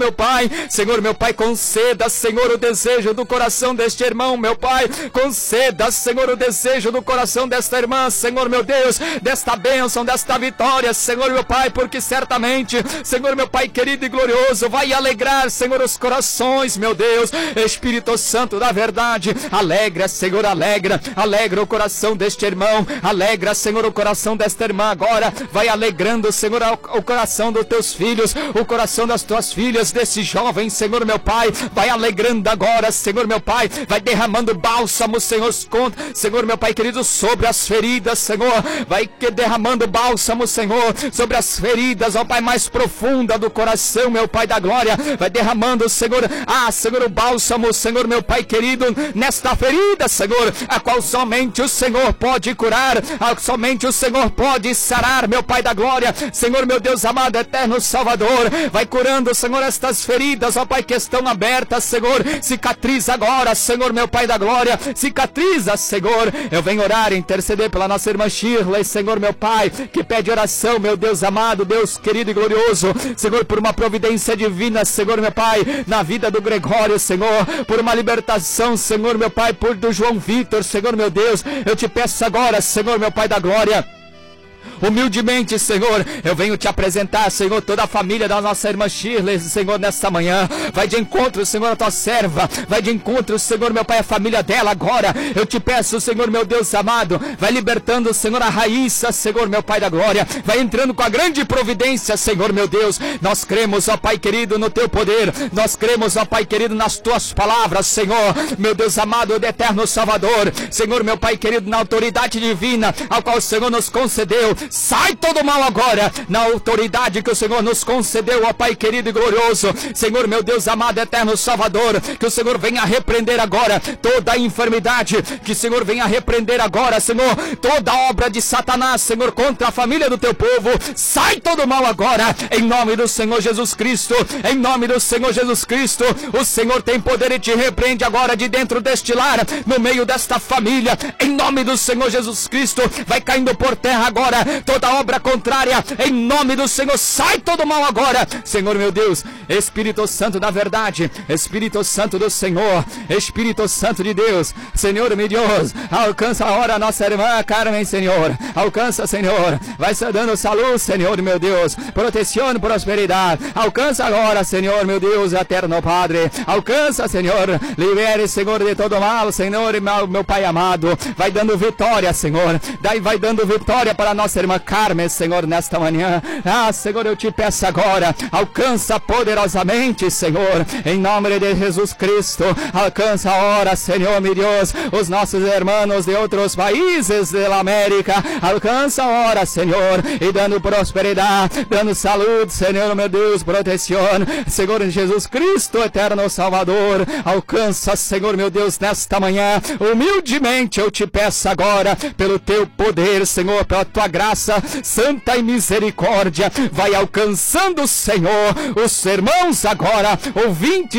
meu Pai, Senhor, meu Pai, conceda, Senhor, o desejo do coração deste irmão, meu Pai, conceda, Senhor, o desejo do coração desta irmã, Senhor, meu Deus, desta bênção, desta vitória, Senhor, meu Pai, porque certamente, Senhor, meu Pai querido e glorioso, vai alegrar, Senhor, os corações, meu Deus, Espírito Santo da verdade, alegra, Senhor, alegra o coração deste irmão, alegra, Senhor, o coração desta irmã agora, vai alegrando, Senhor, o coração dos teus filhos, o coração das tuas filhas, desse jovem, Senhor, meu Pai, vai alegrando agora, Senhor, meu Pai, vai derramando bálsamo, Senhor, Senhor, meu Pai querido, sobre as feridas, Senhor, vai derramando bálsamo, Senhor, sobre as feridas, ó Pai, mais profunda do coração, meu Pai da glória, vai derramando, Senhor, Senhor, o bálsamo, Senhor, meu Pai querido, nesta ferida, Senhor, a qual somente o Senhor pode curar, somente o Senhor pode sarar, meu Pai da glória, Senhor, meu Deus amado, eterno Salvador, vai curando, Senhor, estas feridas, ó Pai, que estão abertas, Senhor, cicatriza agora, Senhor, meu Pai da glória, cicatriza, Senhor, eu venho orar e interceder pela nossa irmã Shirley, Senhor, meu Pai, que pede oração, meu Deus amado, Deus querido e glorioso, Senhor, por uma providência divina, Senhor, meu Pai, na vida do Gregório, Senhor, por uma libertação, Senhor, meu Pai, por do João Vitor, Senhor, meu Deus, eu te peço agora, Senhor, meu Pai da glória, humildemente, Senhor, eu venho te apresentar, Senhor, toda a família da nossa irmã Shirley, Senhor, nesta manhã, vai de encontro, Senhor, a tua serva, vai de encontro, Senhor, meu Pai, a família dela agora, eu te peço, Senhor, meu Deus amado, vai libertando, Senhor, a Raíssa, Senhor, meu Pai da glória, vai entrando com a grande providência, Senhor, meu Deus, nós cremos, ó Pai querido, no teu poder, nós cremos, ó Pai querido, nas tuas palavras, Senhor, meu Deus amado, do eterno Salvador, Senhor, meu Pai querido, na autoridade divina, ao qual o Senhor nos concedeu, sai todo mal agora, na autoridade que o Senhor nos concedeu, ó Pai querido e glorioso, Senhor, meu Deus amado, eterno Salvador, que o Senhor venha repreender agora toda a enfermidade, que o Senhor venha repreender agora, Senhor, toda a obra de Satanás, Senhor, contra a família do teu povo, sai todo mal agora, em nome do Senhor Jesus Cristo, em nome do Senhor Jesus Cristo, o Senhor tem poder e te repreende agora de dentro deste lar, no meio desta família, em nome do Senhor Jesus Cristo, vai caindo por terra agora, toda obra contrária, em nome do Senhor, sai todo mal agora, Senhor, meu Deus, Espírito Santo da verdade, Espírito Santo do Senhor, Espírito Santo de Deus, Senhor, meu Deus, alcança a hora a nossa irmã Carmen, Senhor, alcança, Senhor, vai se dando saúde, Senhor, meu Deus, proteção, prosperidade, alcança agora, Senhor, meu Deus, eterno Padre, alcança, Senhor, libere, Senhor, de todo mal, Senhor, meu Pai amado, vai dando vitória, Senhor, daí vai dando vitória para a nossa irmã Carmen, Senhor, nesta manhã, Senhor, eu te peço agora, alcança poderosamente, Senhor, em nome de Jesus Cristo, alcança a hora, Senhor, meu Deus, os nossos irmãos de outros países da América, alcança a hora, Senhor, e dando prosperidade, dando saúde, Senhor, meu Deus, proteção, Senhor, Jesus Cristo, eterno Salvador, alcança, Senhor, meu Deus, nesta manhã, humildemente eu te peço agora, pelo teu poder, Senhor, pela tua graça, santa e misericórdia, vai alcançando, Senhor, os irmãos agora, ouvintes,